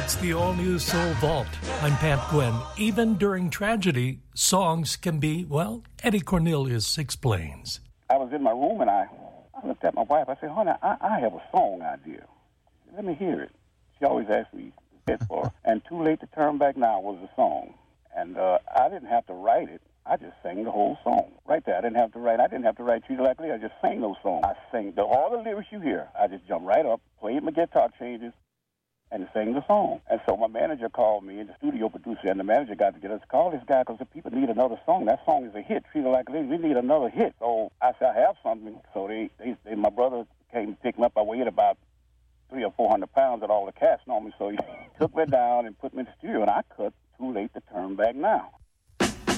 It's the all-new Soul Vault. I'm Pat Gwynn. Even during tragedy, songs can be, well, Eddie Cornelius explains. I was in my room and I looked at my wife. I said, honey, I have a song idea. Let me hear it. She always asks me for. And Too Late to Turn Back Now was the song. And I didn't have to write it. I just sang the whole song. Right there. I didn't have to write Treat It Like Lee. I just sang those songs. I sang all the lyrics you hear. I just jumped right up, played my guitar changes, and sang the song. And so my manager called me, the studio producer, and the manager got to get us to call this guy because the people need another song. That song is a hit. Treat It Like Lee. We need another hit. So I said, I have something. So my brother came to pick me up. I weighed about 300 or 400 pounds at all the cats on me. So he took me down and put me in the studio, and I cut Too Late to Turn Back Now.